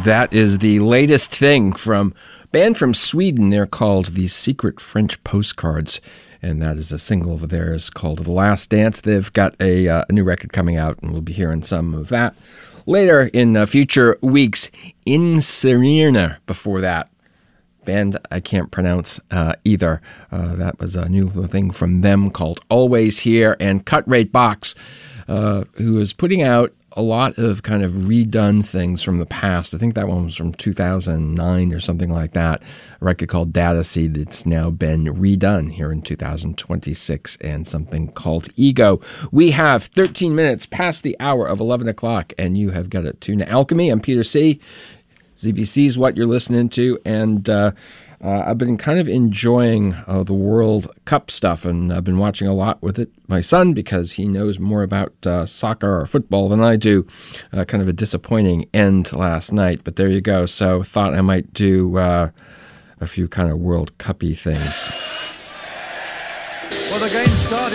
That is the latest thing from a band from Sweden. They're called The Secret French Postcards, and that is a single of theirs called The Last Dance. They've got a new record coming out, and we'll be hearing some of that later in future weeks. Inserina before that. Band I can't pronounce either. That was a new thing from them called Always Here. And Cut Rate Box, who is putting out a lot of kind of redone things from the past. I think that one was from 2009 or something like that. A record called Data Seed that's now been redone here in 2026, and something called Ego. We have 13 minutes past the hour of 11 o'clock, and you have got it tuned to Alchemy. I'm Peter C. ZBC is what you're listening to, and I've been kind of enjoying the World Cup stuff, and I've been watching a lot with it. My son, because he knows more about soccer or football than I do. Kind of a disappointing end last night, but there you go. So thought I might do a few kind of World Cup-y things. Well, the game started.